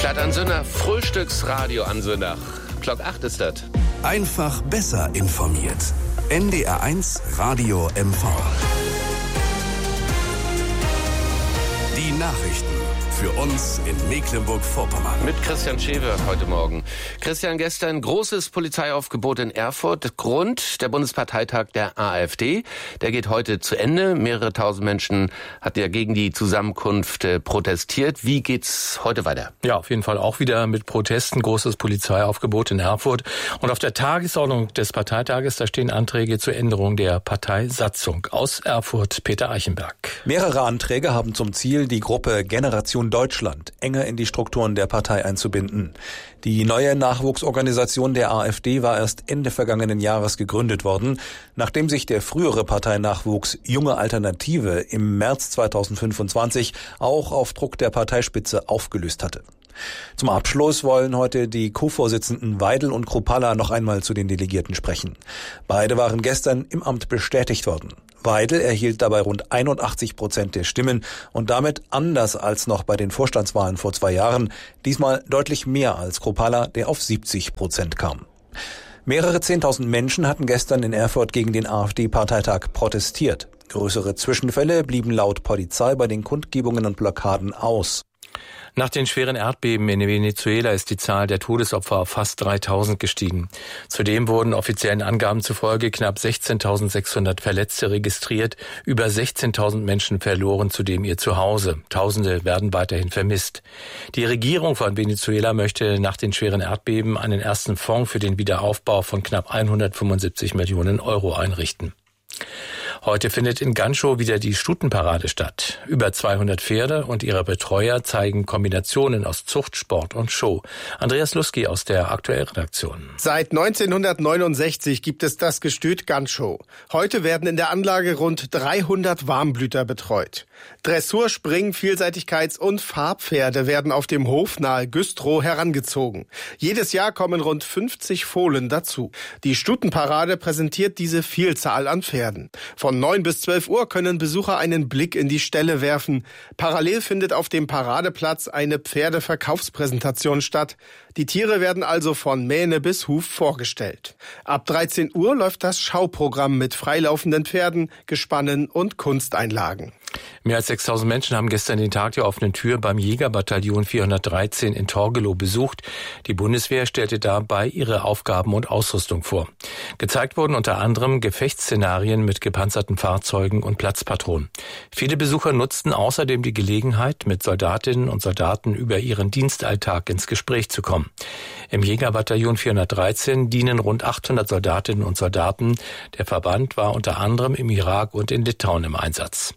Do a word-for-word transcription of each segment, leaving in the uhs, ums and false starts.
Das an Sonntag Frühstücksradio an Sonntag. Glock acht ist das. Einfach besser informiert. N D R eins Radio M V. Die Nachrichten für uns in Mecklenburg-Vorpommern. Mit Christian Schewe heute Morgen. Christian, gestern großes Polizeiaufgebot in Erfurt. Grund der Bundesparteitag der AfD. Der geht heute zu Ende. Mehrere tausend Menschen hatten ja gegen die Zusammenkunft äh, protestiert. Wie geht's heute weiter? Ja, auf jeden Fall auch wieder mit Protesten. Großes Polizeiaufgebot in Erfurt. Und auf der Tagesordnung des Parteitages, da stehen Anträge zur Änderung der Parteisatzung. Aus Erfurt, Peter Eichenberg. Mehrere Anträge haben zum Ziel, die Gruppe Generation Deutschland enger in die Strukturen der Partei einzubinden. Die neue Nachwuchsorganisation der AfD war erst Ende vergangenen Jahres gegründet worden, nachdem sich der frühere Parteinachwuchs Junge Alternative im März zweitausendfünfundzwanzig auch auf Druck der Parteispitze aufgelöst hatte. Zum Abschluss wollen heute die Co-Vorsitzenden Weidel und Kruppalla noch einmal zu den Delegierten sprechen. Beide waren gestern im Amt bestätigt worden. Weidel erhielt dabei rund einundachtzig Prozent der Stimmen und damit anders als noch bei den Vorstandswahlen vor zwei Jahren, diesmal deutlich mehr als Kruppalla, der auf siebzig Prozent kam. Mehrere zehntausend Menschen hatten gestern in Erfurt gegen den AfD-Parteitag protestiert. Größere Zwischenfälle blieben laut Polizei bei den Kundgebungen und Blockaden aus. Nach den schweren Erdbeben in Venezuela ist die Zahl der Todesopfer auf fast dreitausend gestiegen. Zudem wurden offiziellen Angaben zufolge knapp sechzehntausendsechshundert Verletzte registriert. Über sechzehntausend Menschen verloren zudem ihr Zuhause. Tausende werden weiterhin vermisst. Die Regierung von Venezuela möchte nach den schweren Erdbeben einen ersten Fonds für den Wiederaufbau von knapp hundertfünfundsiebzig Millionen Euro einrichten. Heute findet in Ganschow wieder die Stutenparade statt. Über zweihundert Pferde und ihre Betreuer zeigen Kombinationen aus Zucht, Sport und Show. Andreas Lusky aus der Aktuellredaktion. Seit neunzehnhundertneunundsechzig gibt es das Gestüt Ganschow. Heute werden in der Anlage rund dreihundert Warmblüter betreut. Dressur, Spring-, Vielseitigkeits- und Farbpferde werden auf dem Hof nahe Güstrow herangezogen. Jedes Jahr kommen rund fünfzig Fohlen dazu. Die Stutenparade präsentiert diese Vielzahl an Pferden. Von neun bis zwölf Uhr können Besucher einen Blick in die Ställe werfen. Parallel findet auf dem Paradeplatz eine Pferdeverkaufspräsentation statt. Die Tiere werden also von Mähne bis Huf vorgestellt. Ab dreizehn Uhr läuft das Schauprogramm mit freilaufenden Pferden, Gespannen und Kunsteinlagen. Mehr als sechstausend Menschen haben gestern den Tag der offenen Tür beim Jägerbataillon vierhundertdreizehn in Torgelow besucht. Die Bundeswehr stellte dabei ihre Aufgaben und Ausrüstung vor. Gezeigt wurden unter anderem Gefechtsszenarien mit gepanzerten Fahrzeugen und Platzpatronen. Viele Besucher nutzten außerdem die Gelegenheit, mit Soldatinnen und Soldaten über ihren Dienstalltag ins Gespräch zu kommen. Im Jägerbataillon vierhundertdreizehn dienen rund achthundert Soldatinnen und Soldaten. Der Verband war unter anderem im Irak und in Litauen im Einsatz.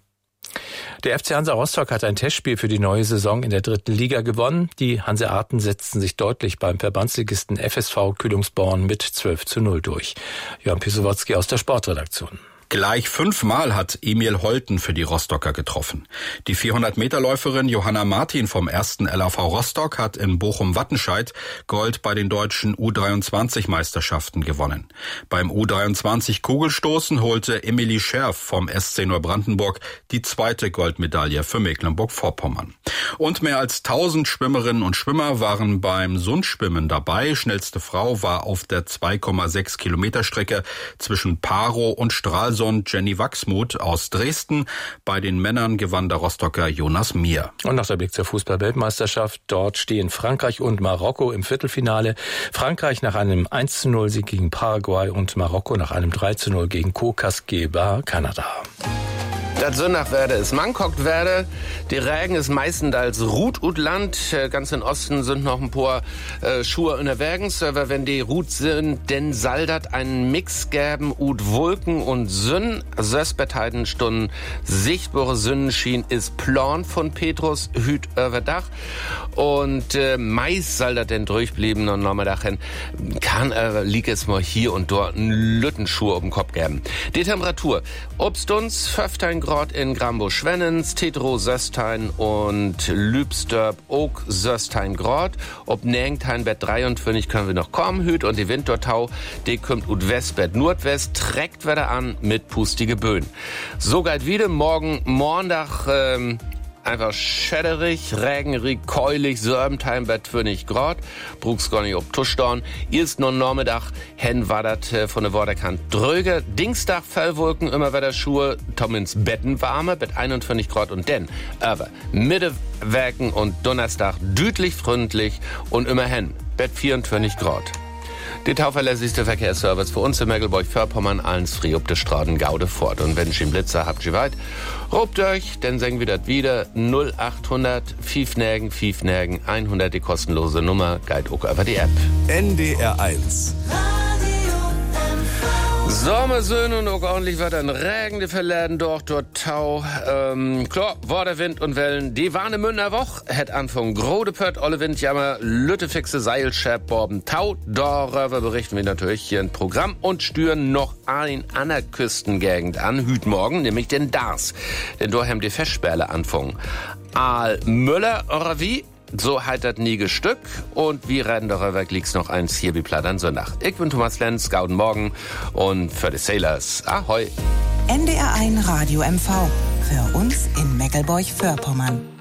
Der F C Hansa Rostock hat ein Testspiel für die neue Saison in der dritten Liga gewonnen. Die Hanseaten setzten sich deutlich beim Verbandsligisten F S V Kühlungsborn mit zwölf zu null durch. Jörn Pisowotzki aus der Sportredaktion. Gleich fünfmal hat Emil Holten für die Rostocker getroffen. Die vierhundert-Meter-Läuferin Johanna Martin vom ersten L A V Rostock hat in Bochum-Wattenscheid Gold bei den deutschen U dreiundzwanzig-Meisterschaften gewonnen. Beim U dreiundzwanzig Kugelstoßen holte Emilie Scherf vom S C Neubrandenburg die zweite Goldmedaille für Mecklenburg-Vorpommern. Und mehr als tausend Schwimmerinnen und Schwimmer waren beim Sundschwimmen dabei. Schnellste Frau war auf der zwei Komma sechs Kilometer Strecke zwischen Parow und Stralsund Jenny Wachsmuth aus Dresden. Bei den Männern gewann der Rostocker Jonas Mier. Und noch der Blick zur Fußball-Weltmeisterschaft. Dort stehen Frankreich und Marokko im Viertelfinale. Frankreich nach einem eins zu null Sieg gegen Paraguay und Marokko nach einem drei zu null gegen Cocasqueba, Kanada. Das Sonntag werde es Mangkokt werde. Die Regen ist meistens als Rut ut Land. Ganz im Osten sind noch ein paar äh, Schuhe in der Wägens. Aber wenn die Rut sind, dann soll das einen Mix geben ut Wolken und Sünn. Sösbertheiten Stunden sichtbare Sünnenschien ist Plan von Petrus hüt über Dach. Und äh, meist soll das denn durchblieben und Nachmittag hin kann äh, liegt es mal hier und dort einen Lüttenschuh auf dem Kopf geben. Die Temperatur. Obstuns fünfzehn Grad in Grambo-Schwennens, Tetro Söstein und Lübsterb ook Söstein Grad. Ob Nengtein Bett dreiundfünfzig können wir noch kommen. Hüt und die Wintertau, die kommt ut Westbett Nordwest, trägt wieder an mit pustige Böen. So geht wieder morgen, Montag, ähm, einfach schäderig, regenrig, keulig, Sörbentheim bei zwanzig Grad, bruchs gar nicht ob Tuschdorn. Erst noch Nachmittag, hen war dat äh, von der Worderkant dröge. Dienstag Fellwolken, immer wieder Schuhe, Tommins Betten warme, bet einundvierzig Grad und denn, aber Mittewerken und Donnerstag düdlich freundlich und immerhin, bet vierundzwanzig Grad. Die tauverlässigste Verkehrsservice für uns in Mecklenburg-Vorpommern, allens frei ob de Straßen Gaude fort. Und wenn ich im Blitzer habt ihr weit, robt euch, dann sengen wir das wieder null achthundert, fünf Nägen, fünf Nägen, hundert die kostenlose Nummer, Guide auch über die App. N D R eins. Sommersöhne und auch ordentlich weiter in Regen, die verläden dort, dort Tau. Ähm, klar, war der Wind und Wellen. Die warne Münner Woch, het Anfang grode Pött, olle Windjammer, lüttefixe Seilschäpp, Borben Tau. Darüber berichten wir natürlich hier im Programm und stüren noch ein an der Küstengegend an, hüt morgen, nämlich den Dars. Denn dort haben die Festsperle anfangen. Aal Müller, oder wie? So heitert nie Gestück und wir reden darüber, liegt's noch eins hier wie Platt an Sonntag. Ich bin Thomas Lenz, gauden Morgen und für die Sailors, ahoi. N D R eins Radio M V, für uns in Mecklenburg-Vorpommern.